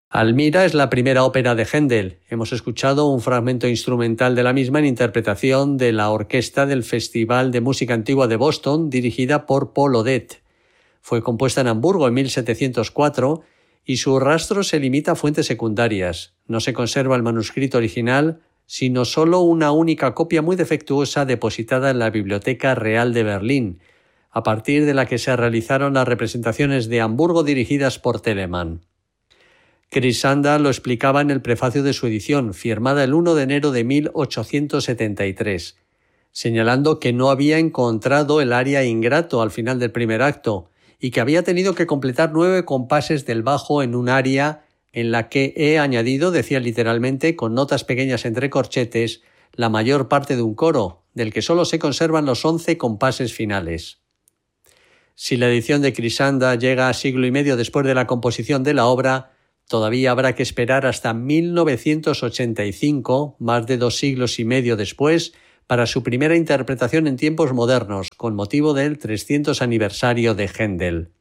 Almira es la primera ópera de Händel. Hemos escuchado un fragmento instrumental de la misma en interpretación de la orquesta del Festival de Música Antigua de Boston, dirigida por Paul Odette. Fue compuesta en Hamburgo en 1704 y su rastro se limita a fuentes secundarias. No se conserva el manuscrito original, sino solo una única copia muy defectuosa depositada en la Biblioteca Real de Berlín, a partir de la que se realizaron las representaciones de Hamburgo dirigidas por Telemann. Crisanda lo explicaba en el prefacio de su edición, firmada el 1 de enero de 1873, señalando que no había encontrado el aria ingrato al final del primer acto y que había tenido que completar 9 compases del bajo en un aria en la que he añadido, decía literalmente, con notas pequeñas entre corchetes, la mayor parte de un coro, del que solo se conservan los 11 compases finales. Si la edición de Crisanda llega a siglo y medio después de la composición de la obra, todavía habrá que esperar hasta 1985, más de 2 siglos y medio después, para su primera interpretación en tiempos modernos, con motivo del 300 aniversario de Händel.